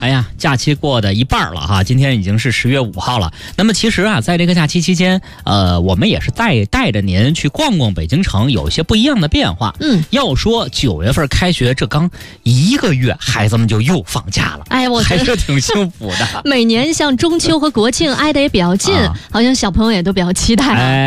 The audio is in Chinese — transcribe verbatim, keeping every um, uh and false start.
哎呀，假期过的一半了哈，今天已经是十月五号了。那么其实啊，在这个假期期间，呃，我们也是带带着您去逛逛北京城，有一些不一样的变化。 嗯， 要说九月份开学，这刚一个月，孩子们就又放假了。 哎，我觉得还是挺幸福的。 每年像中秋和国庆挨得也比较近， 啊、 好像小朋友也都比较期待、啊。 哎。